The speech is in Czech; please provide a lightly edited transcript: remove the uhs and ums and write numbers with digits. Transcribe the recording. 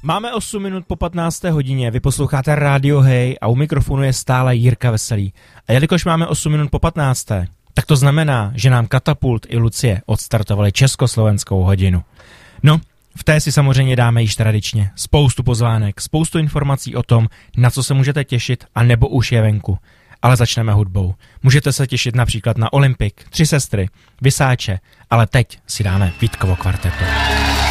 Máme 8 minut po 15. hodině, vy posloucháte Radio Hej a u mikrofonu je stále Jirka Veselý. A jelikož máme 8 minut po 15. tak to znamená, že nám Katapult i Lucie odstartovali československou hodinu. No, v té si samozřejmě dáme již tradičně spoustu pozvánek, spoustu informací o tom, na co se můžete těšit a nebo už je venku. Ale začneme hudbou. Můžete se těšit například na Olympik, Tři sestry, Vysáče, ale teď si dáme Vítkovo kvarteto.